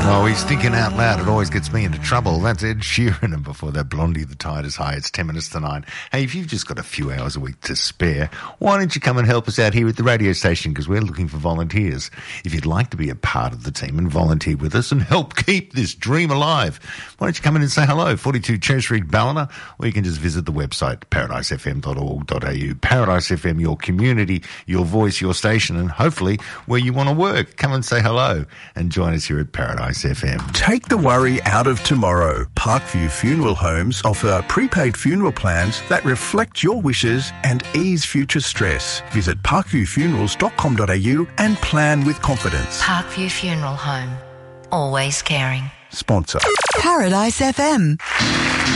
Oh, he's thinking out loud. It always gets me into trouble. That's Ed Sheeran, and before that, Blondie, The Tide is High. It's 10 minutes to 9. Hey, if you've just got a few hours a week to spare, why don't you come and help us out here at the radio station, because we're looking for volunteers. If you'd like to be a part of the team and volunteer with us and help keep this dream alive, why don't you come in and say hello, 42 Cherry Street, Ballina, or you can just visit the website, paradisefm.org.au. Paradise FM, your community, your voice, your station, and hopefully where you want to work. Come and say hello and join us here at Paradise FM. Take the worry out of tomorrow. Parkview Funeral Homes offer prepaid funeral plans that reflect your wishes and ease future stress. Visit parkviewfunerals.com.au and plan with confidence. Parkview Funeral Home. Always caring. Sponsor. Paradise FM.